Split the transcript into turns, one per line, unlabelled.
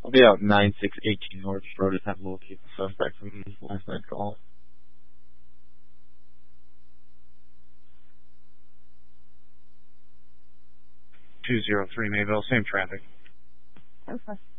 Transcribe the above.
I'll be out 9618 North Road. Just have to locate the suspect from last night's call. 203 Mayville, same traffic.
Okay.